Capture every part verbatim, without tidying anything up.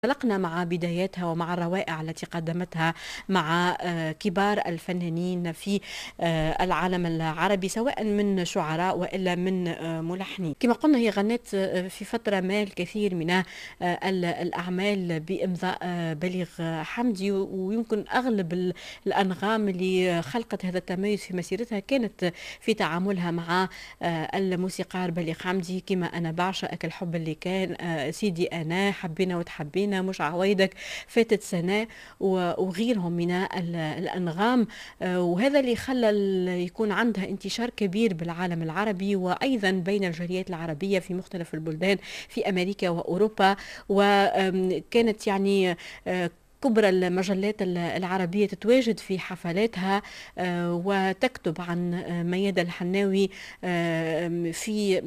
انطلقنا مع بداياتها ومع الروائع التي قدمتها مع آه، كبار الفنانين في آه، العالم العربي، سواء من شعراء وإلا من آه، ملحنين. كما قلنا، هي غنت آه، في فترة ما الكثير من آه، ال- الأعمال بإمضاء آه، بليغ حمدي، ويمكن أغلب ال- الأنغام اللي خلقت هذا التميز في مسيرتها كانت في تعاملها مع آه، الموسيقار بليغ حمدي. كما أنا بعشقك، الحب اللي كان، آه، سيدي أنا، حبينا وتحبينا، مش عوايدك، فاتت سنة، و- وغيرهم من ال- الأنغام. آه، وهذا اللي خلى ال- يكون عندها انتشار كبير بالعالم العربي، وأيضا بين الجاليات العربية في مختلف البلدان في أمريكا وأوروبا. وكانت يعني آه، كبرى المجلات ال- العربية تتواجد في حفلاتها، آه، وتكتب عن آه، ميادة الحناوي آه، في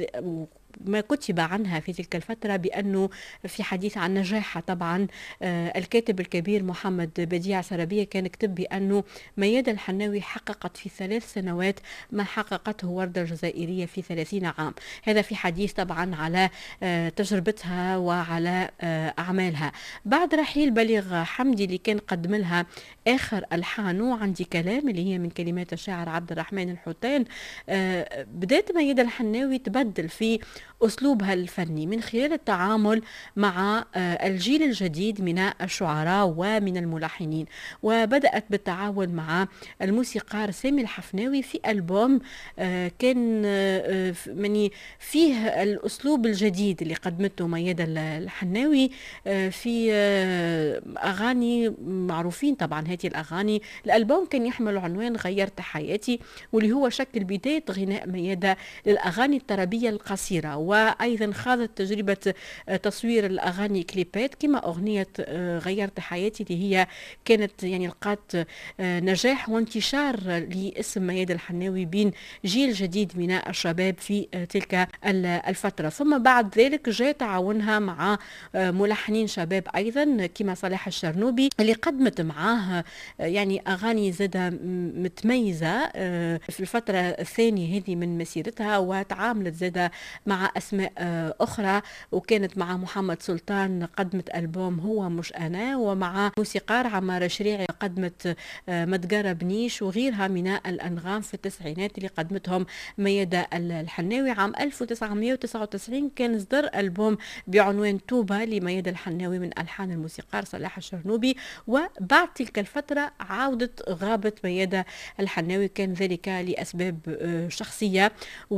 ما كتب عنها في تلك الفترة، بأنه في حديث عن نجاحها طبعا. آه، الكاتب الكبير محمد بديع سربية كان كتب بأنه ميادة الحناوي حققت في ثلاث سنوات ما حققته وردة الجزائرية في ثلاثين عام. هذا في حديث طبعا على آه، تجربتها وعلى آه، أعمالها. بعد رحيل بليغ حمدي اللي كان قدم لها آخر ألحانه عندي كلام، اللي هي من كلمات الشاعر عبد الرحمن الحوتين، آه، بدأت ميادة الحناوي تبدل في أسلوبها الفني من خلال التعامل مع آه، الجيل الجديد من الشعراء ومن الملحنين. وبدأت بالتعاون مع الموسيقار سامي الحفناوي في ألبوم آه، كان آه، آه، يعني فيه الأسلوب الجديد اللي قدمته ميادة الحناوي آه، في آه، أغاني معروفين. طبعا هذه الأغاني، الألبوم كان يحمل عنوان غيرت حياتي، واللي هو شكل بداية غناء ميادة للأغاني الطربية القصيرة. وأيضا خاضت تجربة آه، تصوير الأغاني كليبات، كما أغنية آه، غيرت حياتي، اللي هي كانت يعني لقات آه، نجاح وانتشار لاسم ميادة الحناوي بين جيل جديد من الشباب في آه، تلك ال- الفترة. ثم بعد ذلك جاء تعاونها مع آه، ملحنين شباب أيضا كما صلاح الشرنوبي، اللي قدمت معاه آه، يعني أغاني زادة م- متميزة آه، في الفترة الثانية هذه من مسيرتها، وتعاملت زادة مع أسماء آه، أخرى. وكانت مع محمد سلطان قدمت ألبوم هو مش أنا، ومع موسيقار عمار شريعي قدمت آه، متجرة بنيش، وغيرها من الأنغام في التسعينات اللي قدمتهم ميادة الحناوي. عام ألف وتسعمائة وتسعة وتسعين كان إصدار ألبوم بعنوان توبة لميادة الحناوي من ألحان الموسيقار صلاح الشرنوبي. وبعد تلك الفترة عودت غابت ميادة الحناوي، كان ذلك لأسباب آه، شخصية.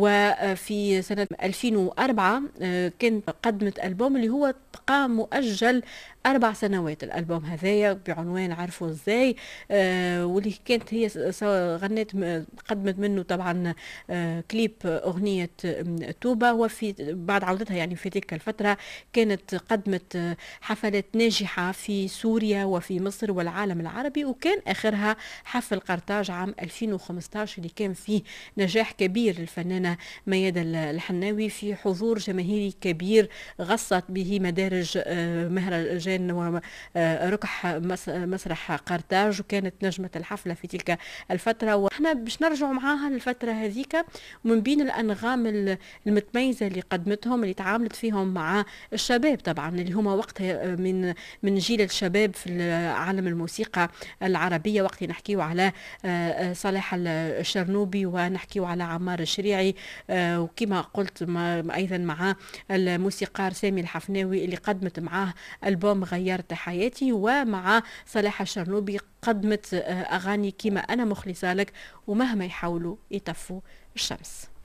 وفي سنة ألفين وأربعة آه، كانت قدمت ألبوم اللي هو بقى مؤجل أربع سنوات. الألبوم هذايا بعنوان عرفوا إزاي، آه، واللي كانت هي س- س- غنت م- قدمت منه طبعا آه، كليب أغنية آم، توبة. وفي بعد عودتها يعني في تلك الفترة كانت قدمت آه، حفلات ناجحة في سوريا وفي مصر والعالم العربي، وكان آخرها حفل قرطاج عام ألفين وخمسة عشر اللي كان فيه نجاح كبير للفنانة ميادة الحناوي في حضور جماهيري كبير غصت به مدارج آه، مهرجان وركح مسرح قرطاج، وكانت نجمة الحفلة في تلك الفترة. واحنا باش نرجع معاها للفترة هذيك، ومن بين الأنغام ال- المتميزة اللي قدمتهم اللي تعاملت فيهم مع الشباب طبعا، اللي هما وقتها من من جيل الشباب في عالم الموسيقى العربية. وقت نحكيو على آه، آه، صالح الشرنوبي، ونحكيو على عمار الشريعي، آه، وكما قلت ما أيضا مع الموسيقار سامي الحفناوي اللي قدمت معاه ألبوم غيرت حياتي، ومع صلاح الشرنوبي قدمت آه، أغاني كما أنا مخلصة لك، ومهما يحاولوا يطفوا الشمس.